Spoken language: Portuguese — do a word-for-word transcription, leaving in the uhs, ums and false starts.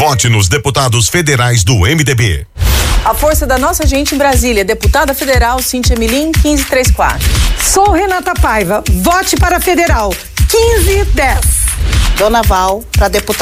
Vote nos deputados federais do M D B. A força da nossa gente em Brasília, deputada federal Cíntia Milim, quinze trinta e quatro. Sou Renata Paiva, vote para federal, quinze dez. Dona Val, para deputada